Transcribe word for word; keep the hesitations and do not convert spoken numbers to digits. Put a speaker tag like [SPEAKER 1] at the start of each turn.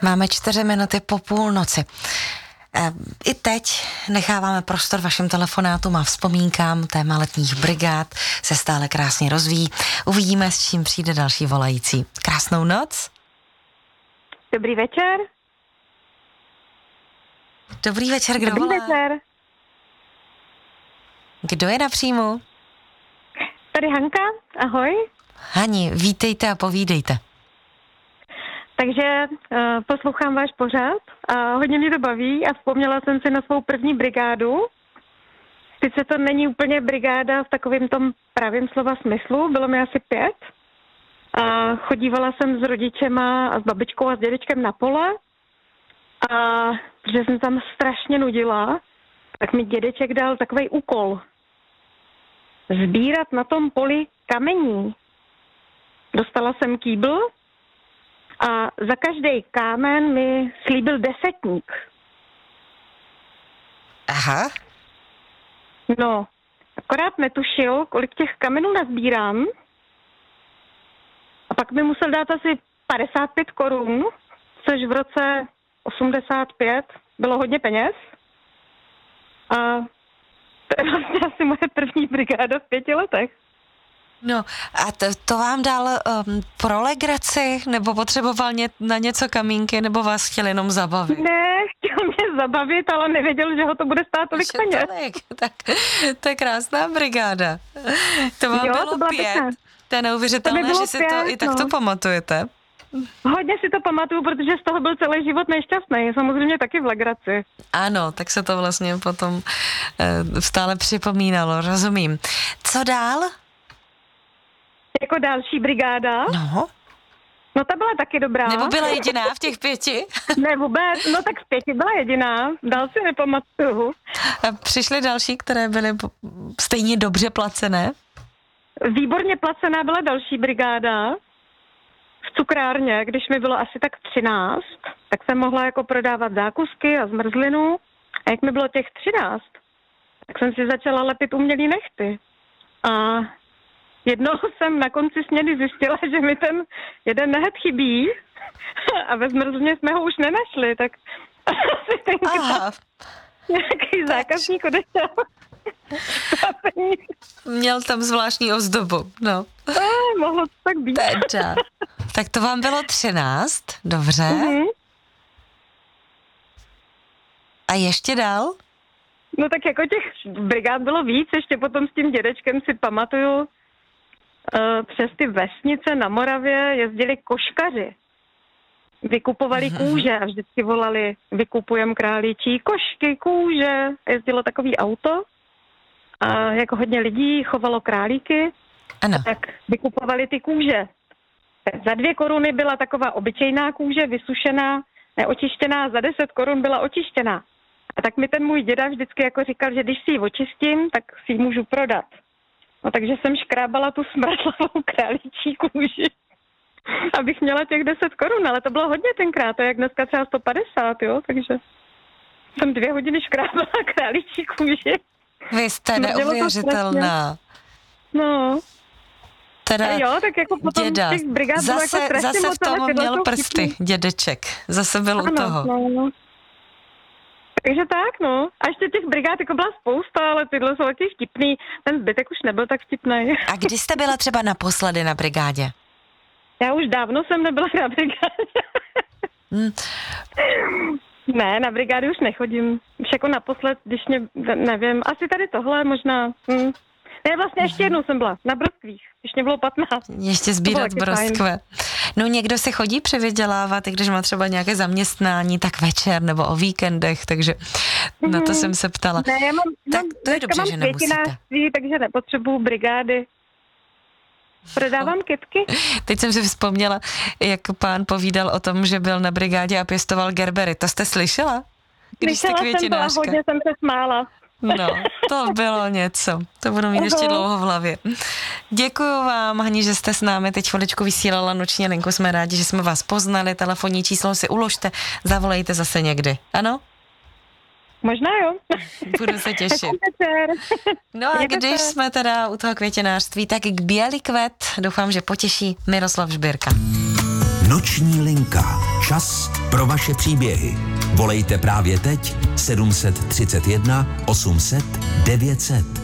[SPEAKER 1] Máme čtyři minuty po půlnoci. I teď necháváme prostor vašim telefonátům a vzpomínkám. Téma letních brigád se stále krásně rozvíjí. Uvidíme, s čím přijde další volající. Krásnou noc.
[SPEAKER 2] Dobrý večer.
[SPEAKER 1] Dobrý večer, kdo
[SPEAKER 2] Dobrý
[SPEAKER 1] volá?
[SPEAKER 2] večer.
[SPEAKER 1] Kdo je na příjmu?
[SPEAKER 2] Tady Hanka, ahoj.
[SPEAKER 1] Hani, vítejte a povídejte.
[SPEAKER 2] Takže uh, poslouchám váš pořad a hodně mě to baví a vzpomněla jsem si na svou první brigádu. Sice to není úplně brigáda v takovém tom pravém slova smyslu, bylo mi asi pět. A chodívala jsem s rodičema a s babičkou a s dědečkem na pole. A protože jsem tam strašně nudila, tak mi dědeček dal takovej úkol. Sbírat na tom poli kamení. Dostala jsem kýbl a za každý kámen mi slíbil desetník.
[SPEAKER 1] Aha.
[SPEAKER 2] No, akorát netušil, kolik těch kamenů nazbírám. A pak mi musel dát asi padesát pět korun, což v roce osmdesát pět bylo hodně peněz. A to je vlastně asi moje první brigáda v pěti letech.
[SPEAKER 1] No a to, to vám dal um, pro legraci, nebo potřeboval ně, na něco kamínky, nebo vás chtěl jenom zabavit?
[SPEAKER 2] Ne, chtěl mě zabavit, ale nevěděl, že ho to bude stát tolik
[SPEAKER 1] Že
[SPEAKER 2] peněz.
[SPEAKER 1] Tolik. Tak to je krásná brigáda. To vám
[SPEAKER 2] Jo,
[SPEAKER 1] bylo
[SPEAKER 2] to byla
[SPEAKER 1] pět.
[SPEAKER 2] pěkná.
[SPEAKER 1] To je neuvěřitelné,
[SPEAKER 2] To by bylo
[SPEAKER 1] že si
[SPEAKER 2] pět,
[SPEAKER 1] to i tak
[SPEAKER 2] no.
[SPEAKER 1] to pamatujete.
[SPEAKER 2] Hodně si to pamatuju, protože z toho byl celý život nešťastný. Samozřejmě taky v legraci.
[SPEAKER 1] Ano, tak se to vlastně potom e, stále připomínalo, rozumím. Co dál?
[SPEAKER 2] Jako další brigáda.
[SPEAKER 1] No.
[SPEAKER 2] No ta byla taky dobrá.
[SPEAKER 1] Nebo byla jediná v těch pěti?
[SPEAKER 2] Ne, vůbec. No tak v pěti byla jediná. Dál si nepamatuju.
[SPEAKER 1] A přišly další, které byly stejně dobře placené?
[SPEAKER 2] Výborně placená byla další brigáda. V cukrárně, když mi bylo asi tak třináct, tak jsem mohla jako prodávat zákusky a zmrzlinu. A jak mi bylo těch třináct, tak jsem si začala lepit umělý nehty. A jednou jsem na konci směny zjistila, že mi ten jeden nehet chybí a ve zmrzlině jsme ho už nenašli, tak asi tenkrát nějaký zákazník odešel.
[SPEAKER 1] Měl tam zvláštní ozdobu, no.
[SPEAKER 2] A, mohlo to tak být.
[SPEAKER 1] Teda. Tak to vám bylo třináct, dobře.
[SPEAKER 2] Mm-hmm.
[SPEAKER 1] A ještě dál?
[SPEAKER 2] No tak jako těch brigád bylo víc, ještě potom s tím dědečkem si pamatuju, uh, přes ty vesnice na Moravě jezdili koškaři. Vykupovali kůže a vždycky volali, vykupujem králičí košky, kůže. Jezdilo takový auto a jako hodně lidí chovalo králíky,
[SPEAKER 1] Ano.
[SPEAKER 2] tak vykupovali ty kůže. Za dvě koruny byla taková obyčejná kůže, vysušená, neočištěná, za deset korun byla očištěná. A tak mi ten můj děda vždycky jako říkal, že když si ji očistím, tak si ji můžu prodat. No takže jsem škrábala tu smradlavou králíčí kůži, abych měla těch deset korun, ale to bylo hodně tenkrát, to je jak dneska třeba sto padesát, jo, takže jsem dvě hodiny škrábala králíčí kůži.
[SPEAKER 1] Vy jste
[SPEAKER 2] Smrdělo to
[SPEAKER 1] neuvěřitelná.
[SPEAKER 2] No.
[SPEAKER 1] Teda
[SPEAKER 2] A jo, tak jako potom
[SPEAKER 1] děda,
[SPEAKER 2] těch brigád bylo
[SPEAKER 1] zase,
[SPEAKER 2] jako strašně
[SPEAKER 1] zase
[SPEAKER 2] moc,
[SPEAKER 1] v tom
[SPEAKER 2] ale tyhle
[SPEAKER 1] měl
[SPEAKER 2] jsou
[SPEAKER 1] prsty,
[SPEAKER 2] vtipný.
[SPEAKER 1] dědeček. Zase byl u
[SPEAKER 2] Ano,
[SPEAKER 1] toho.
[SPEAKER 2] no, no. Takže tak, no. A ještě těch brigád jako byla spousta, ale tyhle jsou taky vtipný. Ten zbytek už nebyl tak vtipný.
[SPEAKER 1] A kdy jste byla třeba naposledy na brigádě?
[SPEAKER 2] Já už dávno jsem nebyla na brigádě.
[SPEAKER 1] Hmm.
[SPEAKER 2] Ne, na brigády už nechodím. Už jako naposled, když mě, nevím, asi tady tohle možná. Hm. Ne, vlastně ještě jednou jsem byla na broskvích, když mě bylo patnáct.
[SPEAKER 1] Ještě sbírat broskve. No někdo si chodí přivydělávat, i když má třeba nějaké zaměstnání, tak večer nebo o víkendech, takže mm-hmm. na to jsem se ptala.
[SPEAKER 2] Ne, já mám,
[SPEAKER 1] tak
[SPEAKER 2] mám,
[SPEAKER 1] to je dobře,
[SPEAKER 2] mám
[SPEAKER 1] že nemusíte.
[SPEAKER 2] Takže nepotřebuju brigády. Prodávám kytky.
[SPEAKER 1] Teď jsem si vzpomněla, jak pán povídal o tom, že byl na brigádě a pěstoval gerbery. To jste slyšela? Když jste
[SPEAKER 2] Slyšela jsem to a hodně jsem se smála.
[SPEAKER 1] No, to bylo něco. To budu mít ještě dlouho v hlavě. Děkuju vám, Hani, že jste s námi teď chviličku vysílala noční linku. Jsme rádi, že jsme vás poznali. Telefonní číslo si uložte, zavolejte zase někdy. Ano?
[SPEAKER 2] Možná jo.
[SPEAKER 1] Budu se těšit. No a když jsme teda u toho květinářství, tak k Bělý kvet doufám, že potěší Miroslav Žbírka.
[SPEAKER 3] Noční linka. Čas pro vaše příběhy. Volejte právě teď sedm set třicet jedna osm set devět set.